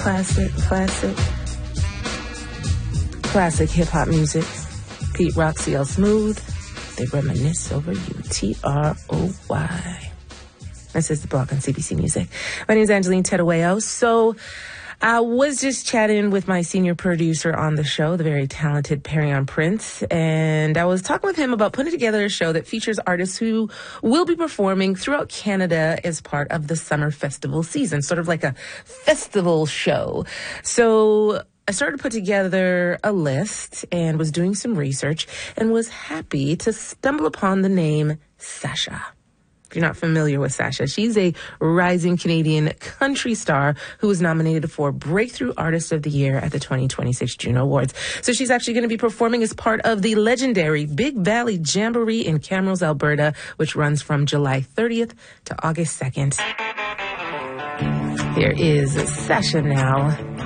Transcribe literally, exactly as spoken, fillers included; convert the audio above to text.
Classic, classic, classic hip-hop music. Pete Rock, C L Smooth. They reminisce over you. T R O Y. This is The Block on C B C Music. My name is Angeline Terueo. So I was just chatting with my senior producer on the show, the very talented Perion Prince, and I was talking with him about putting together a show that features artists who will be performing throughout Canada as part of the summer festival season, sort of like a festival show. So I started to put together a list and was doing some research and was happy to stumble upon the name Sasha. If you're not familiar with Sasha, she's a rising Canadian country star who was nominated for Breakthrough Artist of the Year at the twenty twenty-six Juno Awards. So she's actually going to be performing as part of the legendary Big Valley Jamboree in Camrose, Alberta, which runs from July thirtieth to August second. Here is Sasha now.